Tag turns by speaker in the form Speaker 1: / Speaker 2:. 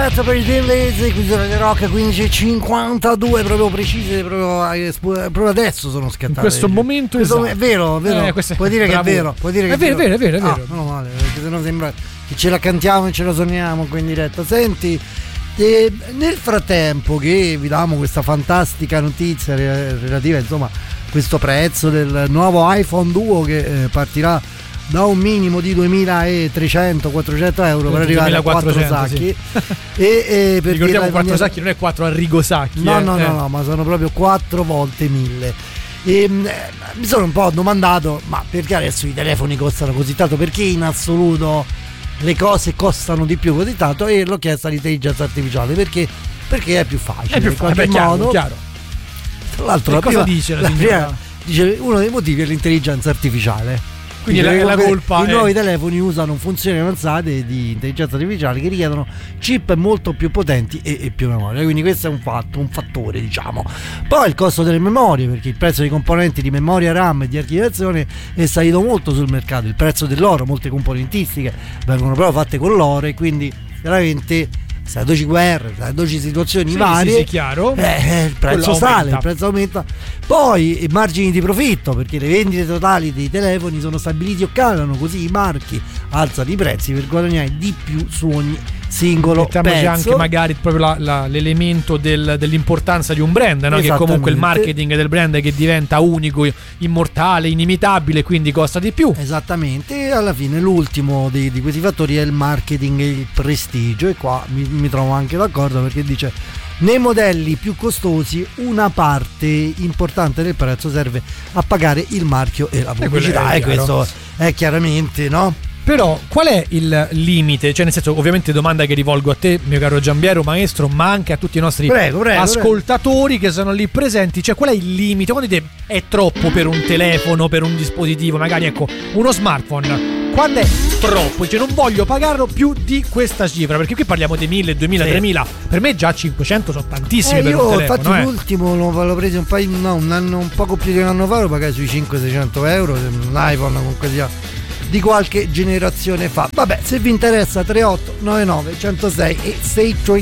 Speaker 1: Per il Daily qui sulla Rock 15:52 proprio precise, proprio adesso sono scattate.
Speaker 2: In questo momento
Speaker 1: è vero, puoi dire che è vero,
Speaker 2: è vero.
Speaker 1: Ah, meno male, perché sennò sembra che ce la cantiamo e ce la suoniamo qui in diretta. Senti, nel frattempo che vi diamo questa fantastica notizia relativa, insomma, questo prezzo del nuovo iPhone Duo che partirà da un minimo di 2.300-400 euro per arrivare a 4 sacchi.
Speaker 2: Sì. Ricordiamo 4 sacchi, non è 4 arrigo sacchi.
Speaker 1: No, ma sono proprio 4 volte 1000. Mi sono un po' domandato, ma perché adesso i telefoni costano così tanto? Perché in assoluto le cose costano di più così tanto? E l'ho chiesto all'intelligenza artificiale perché è più facile.
Speaker 2: È più facile, chiaro.
Speaker 1: Tra l'altro,
Speaker 2: cosa dice la signora?
Speaker 1: Dice uno dei motivi è l'intelligenza artificiale.
Speaker 2: Quindi la colpa
Speaker 1: i nuovi telefoni usano funzioni avanzate di intelligenza artificiale che richiedono chip molto più potenti e più memoria, quindi questo è un fattore, diciamo. Poi il costo delle memorie, perché il prezzo dei componenti di memoria RAM e di archiviazione è salito molto sul mercato. Il prezzo dell'oro, molte componentistiche vengono proprio fatte con l'oro e quindi veramente 12 guerre, 12 situazioni varie,
Speaker 2: sì, chiaro.
Speaker 1: Il prezzo sale, il prezzo aumenta. Poi i margini di profitto, perché le vendite totali dei telefoni sono stabiliti o calano, così i marchi alzano i prezzi per guadagnare di più su ogni singolo
Speaker 2: mettiamoci
Speaker 1: pezzo.
Speaker 2: Anche magari proprio l'elemento dell'importanza di un brand, no? Che comunque il marketing del brand che diventa unico, immortale, inimitabile, quindi costa di più.
Speaker 1: Esattamente. E alla fine l'ultimo di questi fattori è il marketing e il prestigio, e qua mi trovo anche d'accordo, perché dice: nei modelli più costosi una parte importante del prezzo serve a pagare il marchio e la pubblicità, e questo è chiaramente, no?
Speaker 2: Però qual è il limite? Cioè, nel senso, ovviamente domanda che rivolgo a te, mio caro Giampiero, maestro, ma anche a tutti i nostri ascoltatori che sono lì presenti. Cioè, qual è il limite? Quando dite è troppo per un telefono, per un dispositivo, magari ecco, uno smartphone, quando è troppo? Cioè, non voglio pagarlo più di questa cifra, perché qui parliamo di 1.000, 2.000, 3.000. Per me già 500 sono tantissimi per un telefono.
Speaker 1: Infatti l'ultimo l'ho preso un poco più di un anno fa, lo pagai sui 500-600 euro, un iPhone comunque sia di qualche generazione fa. Vabbè, se vi interessa 3899 106 e 6